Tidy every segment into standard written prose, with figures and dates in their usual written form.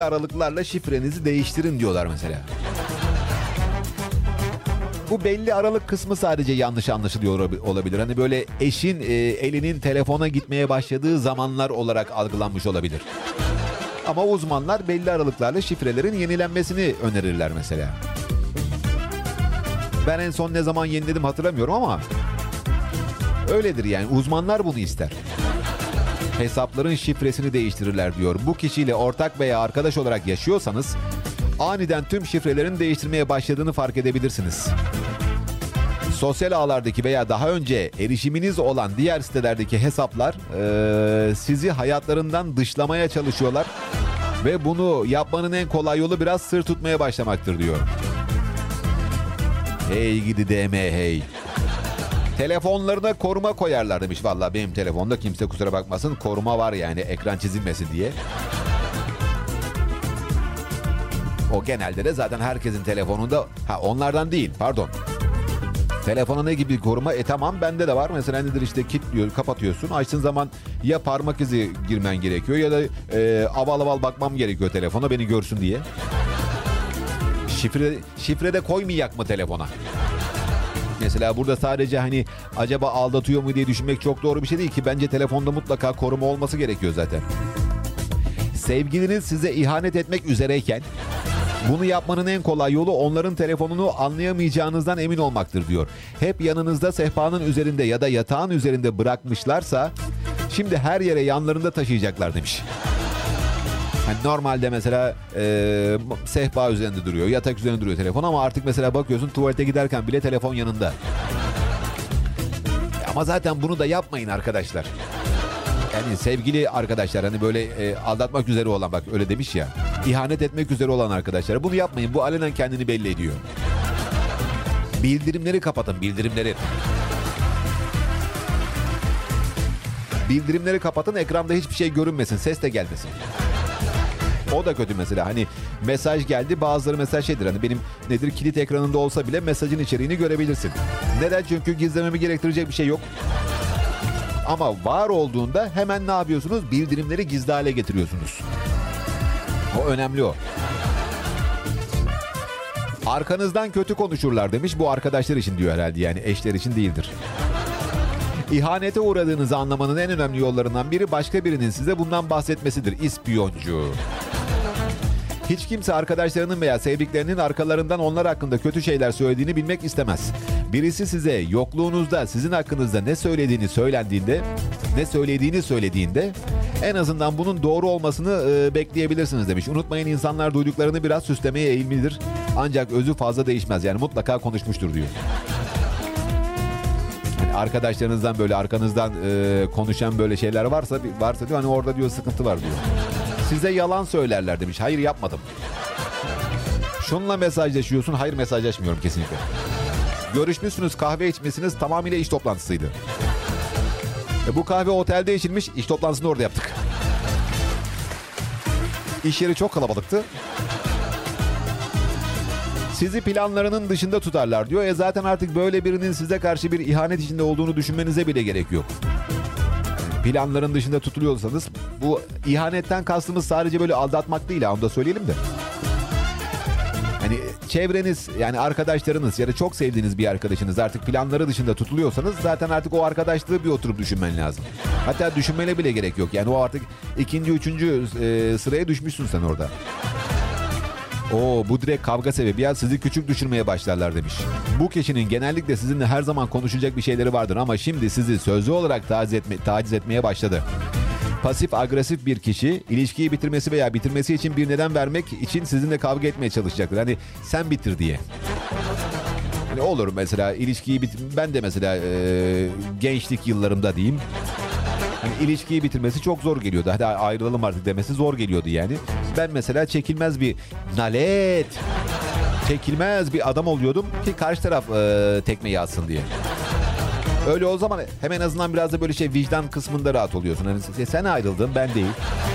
aralıklarla şifrenizi değiştirin diyorlar mesela. Bu belli aralık kısmı sadece yanlış anlaşılıyor olabilir. Hani böyle eşin elinin telefona gitmeye başladığı zamanlar olarak algılanmış olabilir. Ama uzmanlar belli aralıklarla şifrelerin yenilenmesini önerirler mesela. Ben en son ne zaman yeniledim hatırlamıyorum ama öyledir yani. Uzmanlar bunu ister. Hesapların şifresini değiştirirler diyor. Bu kişiyle ortak veya arkadaş olarak yaşıyorsanız aniden tüm şifrelerin değiştirmeye başladığını fark edebilirsiniz. Sosyal ağlardaki veya daha önce erişiminiz olan diğer sitelerdeki hesaplar sizi hayatlarından dışlamaya çalışıyorlar ve bunu yapmanın en kolay yolu biraz sır tutmaya başlamaktır diyor. Hey gidi DM hey. Telefonlarına koruma koyarlar demiş. Vallahi benim telefonda kimse kusura bakmasın koruma var yani ekran çizilmesin diye. O genelde de zaten herkesin telefonunda onlardan değil pardon. Telefona ne gibi koruma? Tamam bende de var. Mesela nedir işte kilitliyor, kapatıyorsun. Açtığın zaman ya parmak izi girmen gerekiyor ya da aval aval bakmam gerekiyor telefona beni görsün diye. Şifre de koymayak mı telefona? Mesela burada sadece hani acaba aldatıyor mu diye düşünmek çok doğru bir şey değil ki. Bence telefonda mutlaka koruma olması gerekiyor zaten. Sevgiliniz size ihanet etmek üzereyken bunu yapmanın en kolay yolu onların telefonunu anlayamayacağınızdan emin olmaktır diyor. Hep yanınızda sehpanın üzerinde ya da yatağın üzerinde bırakmışlarsa şimdi her yere yanlarında taşıyacaklar demiş. Yani normalde mesela sehpa üzerinde duruyor, yatak üzerinde duruyor telefon ama artık mesela bakıyorsun tuvalete giderken bile telefon yanında. Ama zaten bunu da yapmayın arkadaşlar. Yani sevgili arkadaşlar hani böyle aldatmak üzere olan bak öyle demiş ya. İhanet etmek üzere olan arkadaşlar bunu yapmayın. Bu alenen kendini belli ediyor. Bildirimleri kapatın bildirimleri. Bildirimleri kapatın ekranda hiçbir şey görünmesin. Ses de gelmesin. O da kötü mesela hani mesaj geldi bazıları mesaj şeydir hani benim nedir kilit ekranında olsa bile mesajın içeriğini görebilirsin. Neden? Çünkü gizlememi gerektirecek bir şey yok. Ama var olduğunda hemen ne yapıyorsunuz? Bildirimleri gizli hale getiriyorsunuz. O önemli o. Arkanızdan kötü konuşurlar demiş. Bu arkadaşlar için diyor herhalde yani eşler için değildir. İhanete uğradığınızı anlamanın en önemli yollarından biri başka birinin size bundan bahsetmesidir. İspiyoncu. Hiç kimse arkadaşlarının veya sevdiklerinin arkalarından onlar hakkında kötü şeyler söylediğini bilmek istemez. Birisi size yokluğunuzda sizin hakkınızda ne söylediğini söylediğinde en azından bunun doğru olmasını bekleyebilirsiniz demiş. Unutmayın insanlar duyduklarını biraz süslemeye eğilimlidir. Ancak özü fazla değişmez. Yani mutlaka konuşmuştur diyor. Yani arkadaşlarınızdan böyle arkanızdan konuşan böyle şeyler varsa diyor hani orada diyor sıkıntı var diyor. Size yalan söylerler demiş. Hayır yapmadım. Şununla mesajlaşıyorsun. Hayır mesajlaşmıyorum kesinlikle. Görüşmüşsünüz kahve içmesiniz tamamıyla iş toplantısıydı. Bu kahve otelde içilmiş iş toplantısını orada yaptık. İş yeri çok kalabalıktı. Sizi planlarının dışında tutarlar diyor. Zaten artık böyle birinin size karşı bir ihanet içinde olduğunu düşünmenize bile gerek yok. Planların dışında tutuluyorsanız bu ihanetten kastımız sadece böyle aldatmak değil onu da söyleyelim de. Hani çevreniz yani arkadaşlarınız ya da çok sevdiğiniz bir arkadaşınız artık planları dışında tutuluyorsanız zaten artık o arkadaşlığı bir oturup düşünmen lazım. Hatta düşünmene bile gerek yok. Yani o artık ikinci, üçüncü sıraya düşmüşsün sen orada. Bu direkt kavga sebebi ya sizi küçük düşürmeye başlarlar demiş. Bu kişinin genellikle sizinle her zaman konuşacak bir şeyleri vardır ama şimdi sizi sözlü olarak taciz etmeye başladı. Pasif agresif bir kişi ilişkiyi bitirmesi veya bitirmesi için bir neden vermek için sizinle kavga etmeye çalışacaktır. Hani sen bitir diye. Hani olur mesela ilişkiyi ben de mesela gençlik yıllarımda diyeyim. Hani ilişkiyi bitirmesi çok zor geliyordu. Hadi ayrılalım artık demesi zor geliyordu yani. Ben mesela çekilmez bir nalet, çekilmez bir adam oluyordum ki karşı taraf tekmeyi atsın diye. Öyle o zaman hem en azından biraz da böyle vicdan kısmında rahat oluyorsun. Hani sen ayrıldın ben değil.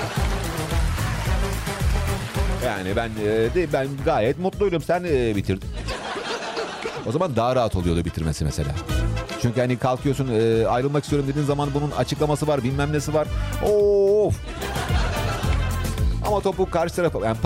Yani ben gayet mutluydum sen bitirdin. O zaman daha rahat oluyordu bitirmesi mesela. Çünkü hani kalkıyorsun ayrılmak istiyorum dediğin zaman bunun açıklaması var bilmem nesi var. Of. Ama topu karşı tarafa, yani